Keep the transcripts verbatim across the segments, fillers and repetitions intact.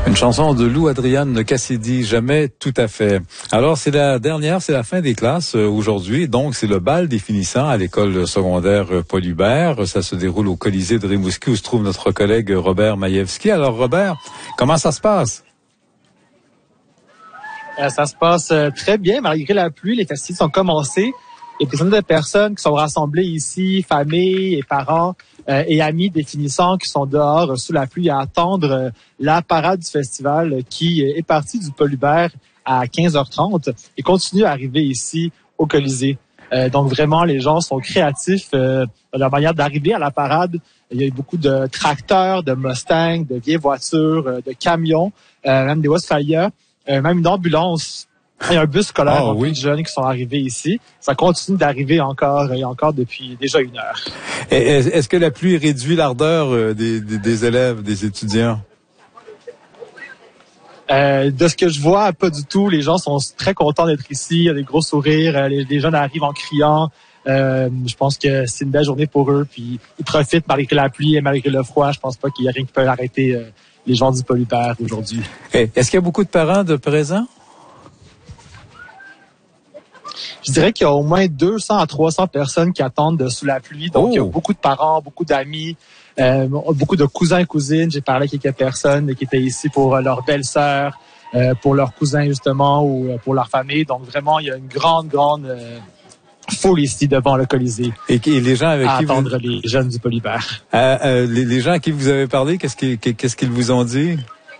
Une chanson de Lou Adriane Cassidy, Jamais tout à fait. Alors, c'est la dernière, c'est la fin des classes euh, aujourd'hui. Donc, c'est le bal des finissants à l'école secondaire euh, Paul Hubert. Ça se déroule au Colisée de Rimouski où se trouve notre collègue Robert Majewski. Alors, Robert, comment ça se passe? Euh, ça se passe euh, très bien, malgré la pluie. Les festivités sont commencées. Il y a des centaines de personnes qui sont rassemblées ici, familles et parents euh, et amis des finissants qui sont dehors euh, sous la pluie à attendre euh, la parade du festival euh, qui est partie du Paul Hubert à quinze heures trente et continue à arriver ici au Colisée. Euh, donc vraiment, les gens sont créatifs euh, dans leur manière d'arriver à la parade. Il y a eu beaucoup de tracteurs, de Mustangs, de vieilles voitures, euh, de camions, euh, même des Westphalia, euh, même une ambulance. Il y a un bus scolaire oh, oui. de jeunes qui sont arrivés ici. Ça continue d'arriver encore et encore depuis déjà une heure. Est-ce que la pluie réduit l'ardeur des, des, des élèves, des étudiants? Euh, de ce que je vois, pas du tout. Les gens sont très contents d'être ici. Il y a des gros sourires. Les, les jeunes arrivent en criant. Euh, je pense que c'est une belle journée pour eux. Puis ils profitent malgré la pluie et malgré le froid. Je pense pas qu'il y a rien qui peut arrêter euh, les gens du Paul Hubert aujourd'hui. Hey, est-ce qu'il y a beaucoup de parents de présents? Je dirais qu'il y a au moins deux cents à trois cents personnes qui attendent de sous la pluie. Donc, oh. Il y a beaucoup de parents, beaucoup d'amis, euh, beaucoup de cousins et cousines. J'ai parlé avec quelques personnes qui étaient ici pour leur belle-sœur, euh, pour leurs cousins justement, ou pour leur famille. Donc, vraiment, il y a une grande, grande euh, foule ici devant le Colisée. Et, et les gens avec à qui attendre vous... les jeunes du Paul Hubert. Euh, euh, les, les gens à qui vous avez parlé, qu'est-ce qu'ils, qu'est-ce qu'ils vous ont dit?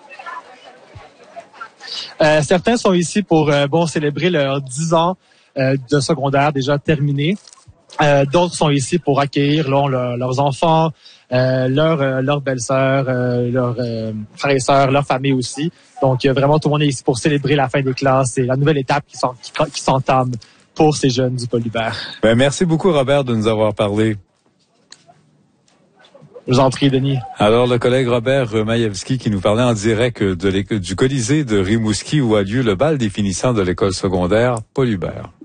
Euh, certains sont ici pour euh, bon célébrer leurs dix ans Euh, de secondaire déjà terminé. Euh, d'autres sont ici pour accueillir là, leur, leurs enfants, euh, leurs euh, leurs belles-sœurs, euh, leurs euh, frères et sœurs, leur famille aussi. Donc euh, vraiment tout le monde est ici pour célébrer la fin des classes et la nouvelle étape qui, sont, qui, qui s'entame pour ces jeunes du Paul Hubert. Ben, merci beaucoup Robert de nous avoir parlé. Je vous en prie, Denis. Alors, le collègue Robert Majewski qui nous parlait en direct de du Colisée de Rimouski où a lieu le bal des finissants de l'école secondaire Paul Hubert.